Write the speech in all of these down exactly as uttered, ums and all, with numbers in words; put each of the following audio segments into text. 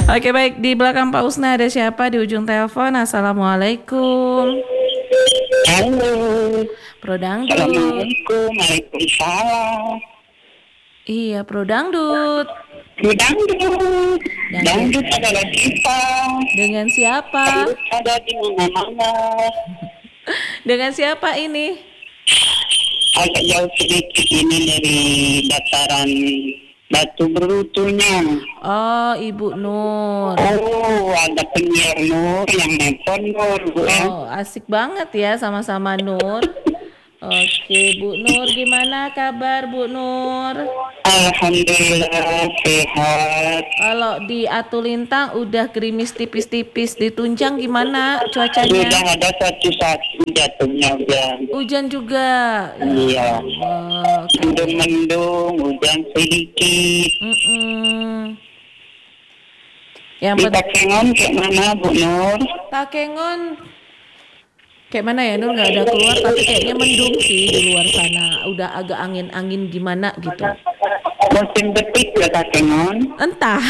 Oke baik, di belakang Pak Usna ada siapa di ujung telepon? Assalamualaikum. Halo. Pro Dangdut. Assalamualaikum. Waalaikumsalam. Iya, Pro Dangdut. Dangdut. Dangdut. Dangdut adalah kita. Dengan siapa? Dangdut ada di mana-mana. Dengan siapa ini? Agak jauh sedikit ini dari dataran Batu Berutunya. Oh, Ibu Nur. Oh, ada penyiar Nur yang nelpon Nur. Bu, ya. Oh, asik banget ya sama-sama Nur. Oke, Bu Nur, gimana kabar Bu Nur? Alhamdulillah sehat. Kalau di Atulintang udah gerimis tipis-tipis, di Tunjang gimana cuacanya? Sudah ada satu-satu jatuhnya hujan. Hujan juga. Iya. Oh, oke. Mendung-mendung, hujan sedikit. Mm-mm. Yang Di penting Takengon kayak mana Bu Nur? Takengon kayak mana ya Nur, nggak ada keluar tapi kayaknya mendung sih di luar sana, udah agak angin-angin gimana gitu. Musim detik ya Takengon? Entah.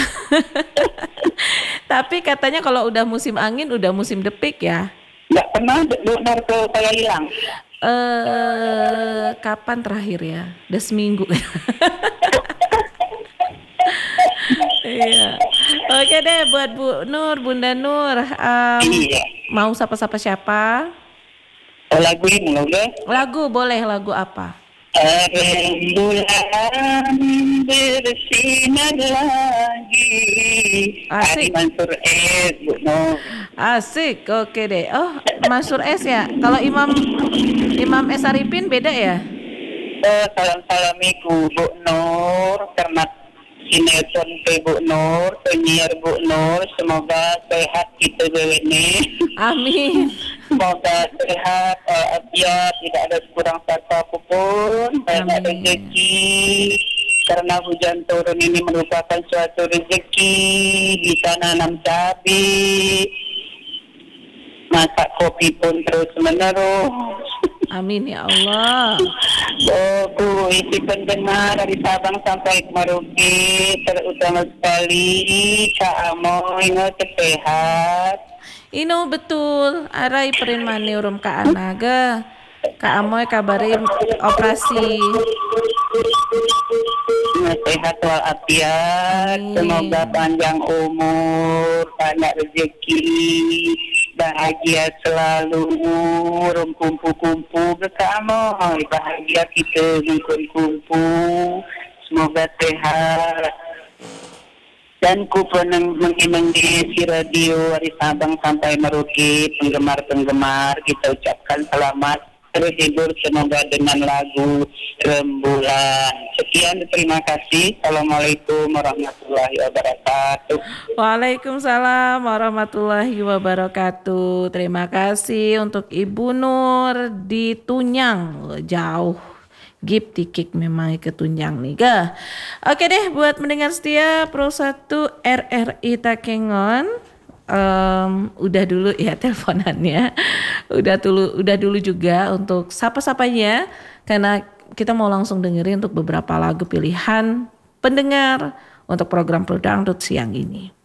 Tapi katanya kalau udah musim angin udah musim depik ya. Nggak pernah Bu Nur ke Palailang? Eh kapan terakhir ya? Udah seminggu. Iya. Oke deh buat Bu Nur, Bunda Nur. Um, Iya. mau sapa-sapa siapa? Oh, lagu ini udah? Lagu boleh, lagu apa? Rembulan bersinar lagi. Ari Asik. Mansur S Bu Nur. Asik, oke deh. Oh, Mansur S ya. Kalau Imam Imam S Arifin beda ya? Eh, salam-salamiku Bu Nur karena sinetron ke Bu Nur, penyiar Bu Nur, semoga sehat kita ini. Amin. Semoga sehat, walafiat, tidak ada kurang satu apapun, banyak Amin. rezeki. Karena hujan turun ini merupakan suatu rezeki, bisa nanam cabai, masak kopi pun terus menerus. Amin ya Allah. Oh, Bu, isi pendengar dari Sabang sampai ke Merauke, terutama sekali Kak Amoy, ingat sehat. Ino betul, arai perin mani urum ka anaga. Kak Amoy kabarin operasi. Sehat walafiat, Amin. semoga panjang umur, banyak rezeki, bahagia selalu, urung kumpu-kumpu bersama, bahagia kita kumpu, semoga sehat. Dan ku pernah mengimbang di si radio dari Sabang sampai Merauke, penggemar-penggemar kita ucapkan selamat terhibur semoga dengan lagu Rembulan. Sekian, terima kasih. Assalamualaikum warahmatullahi wabarakatuh. Waalaikumsalam warahmatullahi wabarakatuh. Terima kasih untuk Ibu Nur di Tunyang, jauh. Gip tikik memang ke Tunjang nih ga. Oke deh buat mendengar setia Pro satu R R I Takengon. Um, udah dulu ya teleponannya. Udah dulu udah dulu juga untuk sapa-sapanya karena kita mau langsung dengerin untuk beberapa lagu pilihan pendengar untuk program Pro Dangdut siang ini.